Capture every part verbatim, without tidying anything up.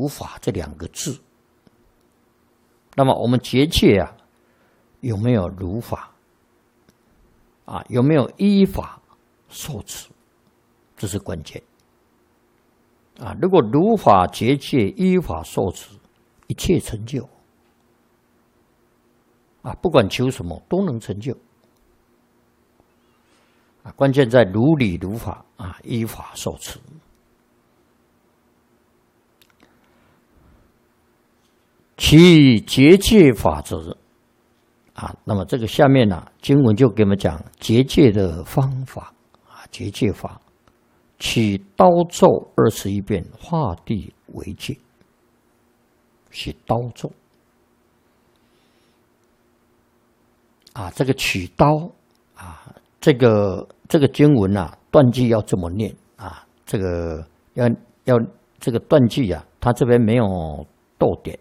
如法这两个字。那么我们结界啊，有没有如法啊？有没有依法受持？这是关键啊！如果如法结界，依法受持，一切成就啊！不管求什么都能成就啊！关键在如理如法啊，依法受持。其结界法则啊，那么这个下面呢、啊，经文就给我们讲结界的方法啊，结界法，取刀咒二十一遍，画地为界，是刀咒啊。这个取刀啊，这个这个经文啊，断句要这么念啊，这个要要这个断句啊，它这边没有逗点。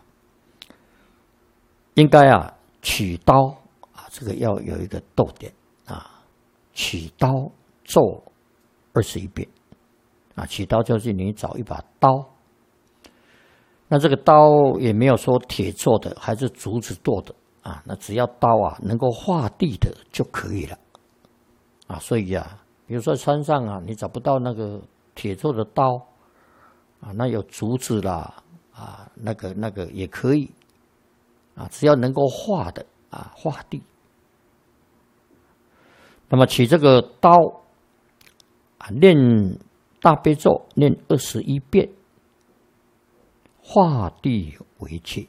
应该啊，取刀啊，这个要有一个逗点啊。取刀咒二十一遍啊，取刀就是你找一把刀，那这个刀也没有说铁做的，还是竹子做的啊。那只要刀啊能够画地的就可以了啊。所以啊，比如说山上啊，你找不到那个铁做的刀啊，那有竹子啦啊，那个那个也可以。啊，只要能够画的啊，画地。那么取这个刀啊，念大悲咒，念二十一遍，画地为界。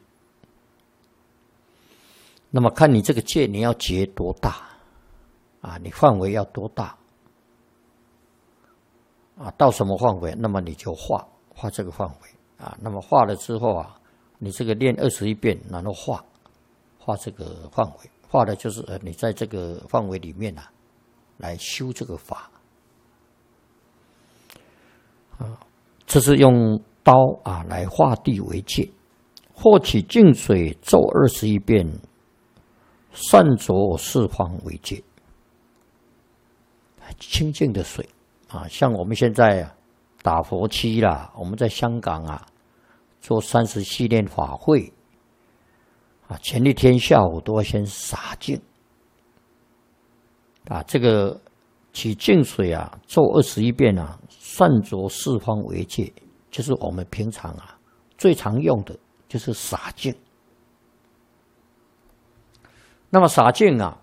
那么看你这个界你要结多大啊？你范围要多大啊？到什么范围？那么你就画画这个范围啊。那么画了之后啊。你这个练二十一遍，然后画画这个范围，画的就是呃，你在这个范围里面啊，来修这个法啊，这是用刀啊来画地为界，或取净水咒二十一遍，善着四方为界，清净的水啊，像我们现在啊打佛七啦，我们在香港啊。做三十系列法会啊，前一天下午都要先洒净啊。这个取净水啊，做二十一遍啊，善着四方为界，就是我们平常啊最常用的，就是洒净。那么洒净啊，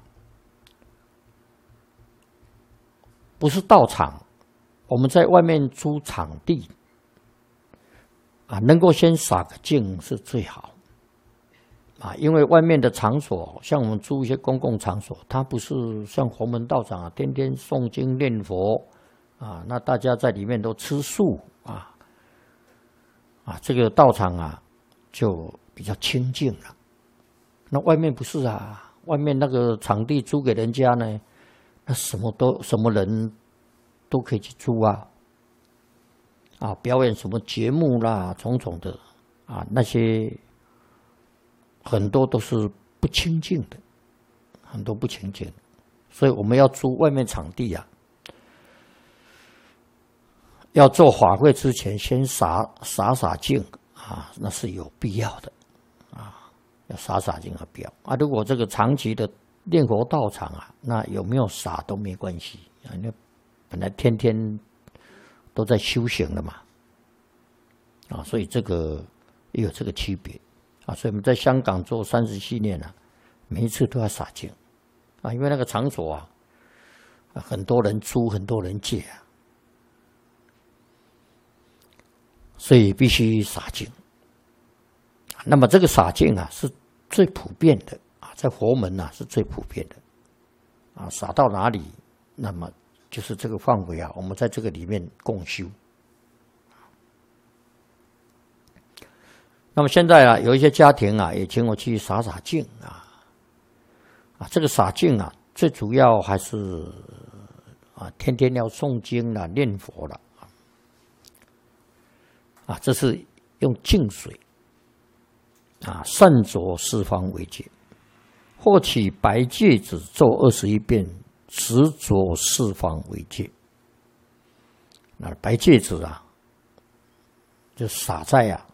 不是道场，我们在外面租场地。啊，能够先洒个净是最好啊，因为外面的场所，像我们租一些公共场所，它不是像洪门道场啊，天天诵经念佛啊，那大家在里面都吃素啊，啊，这个道场啊就比较清净了。那外面不是啊，外面那个场地租给人家呢，那什么都什么人都可以去租啊。啊，表演什么节目啦，种种的啊，那些很多都是不清净的，很多不清净，所以我们要租外面场地啊，要做法会之前先洒洒洒净啊，那是有必要的啊，要洒洒净的必要啊。如果这个长期的念佛道场啊，那有没有洒都没关系啊，那本来天天。都在修行了嘛，啊，所以这个也有这个区别啊。所以我们在香港做三十系列呢，每一次都要洒净啊，因为那个场所啊，很多人租，很多人借啊，所以必须洒净。那么这个洒净啊，是最普遍的啊，在佛门啊是最普遍的啊，洒到哪里，那么。就是这个范围啊，我们在这个里面共修。那么现在啊，有一些家庭啊，也请我去洒洒净啊，啊，这个洒净啊，最主要还是啊，天天要诵经啦、念佛啦，啊，这是用净水啊，善着四方为界，或取白芥子咒二十一遍。执着四方为界，那白芥子啊，就撒在啊